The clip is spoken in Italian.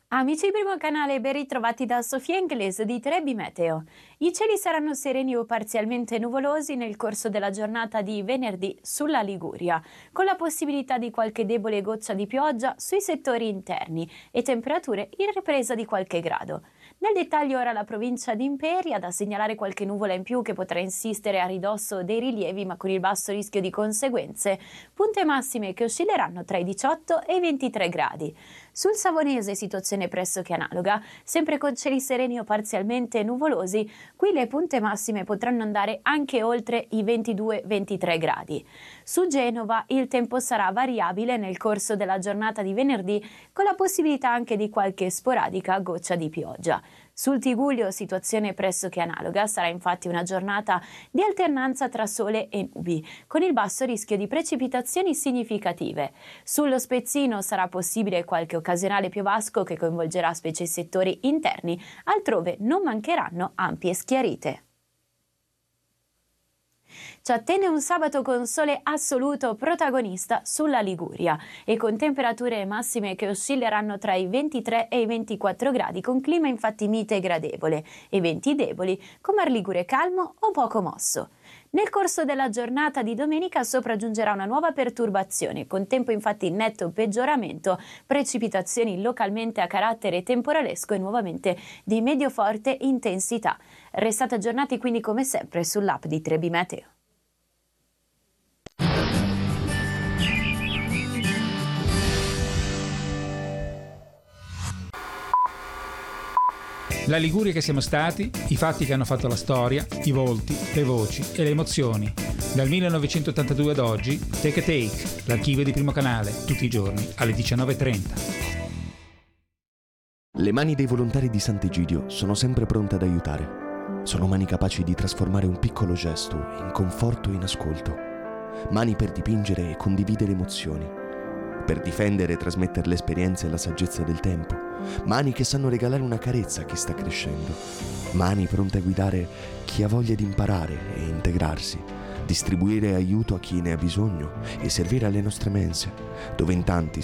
Amici di Primo Canale, ben ritrovati da Sofia Inglese di Trebi Meteo. I cieli saranno sereni o parzialmente nuvolosi nel corso della giornata di venerdì sulla Liguria, con la possibilità di qualche debole goccia di pioggia sui settori interni e temperature in ripresa di qualche grado. Nel dettaglio ora la provincia di Imperia, da segnalare qualche nuvola in più che potrà insistere a ridosso dei rilievi ma con il basso rischio di conseguenze, punte massime che oscilleranno tra i 18 e i 23 gradi. Sul Savonese situazione pressoché analoga, sempre con cieli sereni o parzialmente nuvolosi, qui le punte massime potranno andare anche oltre i 22-23 gradi. Su Genova il tempo sarà variabile nel corso della giornata di venerdì, con la possibilità anche di qualche sporadica goccia di pioggia. Sul Tigullio situazione pressoché analoga, sarà infatti una giornata di alternanza tra sole e nubi, con il basso rischio di precipitazioni significative. Sullo Spezzino sarà possibile qualche occasionale piovasco che coinvolgerà specie i settori interni, altrove non mancheranno ampie schiarite. Ci attende un sabato con sole assoluto protagonista sulla Liguria e con temperature massime che oscilleranno tra i 23 e i 24 gradi, con clima infatti mite e gradevole, e venti deboli con mar Ligure calmo o poco mosso. Nel corso della giornata di domenica sopraggiungerà una nuova perturbazione, con tempo infatti in netto peggioramento, precipitazioni localmente a carattere temporalesco e nuovamente di medio-forte intensità. Restate aggiornati quindi come sempre sull'app di Trebi Meteo. La Liguria che siamo stati, i fatti che hanno fatto la storia, i volti, le voci e le emozioni. Dal 1982 ad oggi, Take a Take, l'archivio di Primo Canale, tutti i giorni alle 19:30. Le mani dei volontari di Sant'Egidio sono sempre pronte ad aiutare. Sono mani capaci di trasformare un piccolo gesto in conforto e in ascolto. Mani per dipingere e condividere emozioni. Per difendere e trasmettere le esperienze e la saggezza del tempo. Mani che sanno regalare una carezza a chi sta crescendo. Mani pronte a guidare chi ha voglia di imparare e integrarsi. Distribuire aiuto a chi ne ha bisogno e servire alle nostre mense, dove in tanti